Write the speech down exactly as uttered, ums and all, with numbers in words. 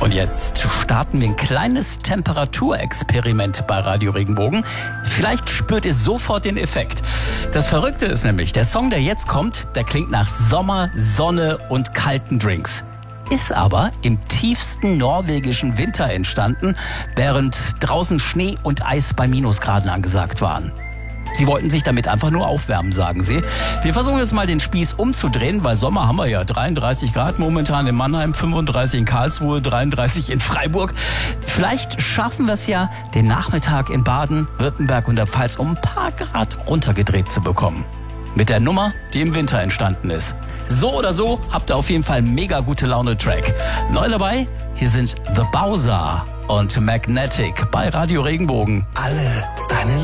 Und jetzt starten wir ein kleines Temperaturexperiment bei Radio Regenbogen. Vielleicht spürt ihr sofort den Effekt. Das Verrückte ist nämlich, der Song, der jetzt kommt, der klingt nach Sommer, Sonne und kalten Drinks. Ist aber im tiefsten norwegischen Winter entstanden, während draußen Schnee und Eis bei Minusgraden angesagt waren. Sie wollten sich damit einfach nur aufwärmen, sagen sie. Wir versuchen jetzt mal den Spieß umzudrehen, weil Sommer haben wir ja. dreiunddreißig Grad momentan in Mannheim, fünfunddreißig in Karlsruhe, dreiunddreißig in Freiburg. Vielleicht schaffen wir es ja, den Nachmittag in Baden, Württemberg und der Pfalz um ein paar Grad runtergedreht zu bekommen. Mit der Nummer, die im Winter entstanden ist. So oder so habt ihr auf jeden Fall mega gute Laune-Track. Neu dabei, hier sind The Bowser und Magnetic bei Radio Regenbogen. Alle deine